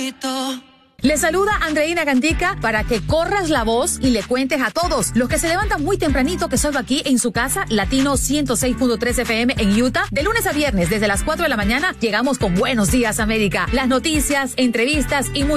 favorito. Le saluda Andreina Gandica para que corras la voz y le cuentes a todos los que se levantan muy tempranito que salgo aquí en su casa, Latino 106.3 FM en Utah. De lunes a viernes, desde las 4 de la mañana, llegamos con Buenos Días América. Las noticias, entrevistas y mucho